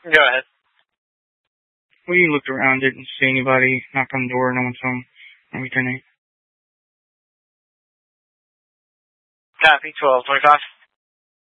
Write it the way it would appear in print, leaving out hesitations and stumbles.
Go ahead. We looked around, didn't see anybody, knocked on the door, no one's home. And we terminate. Copy, 1225.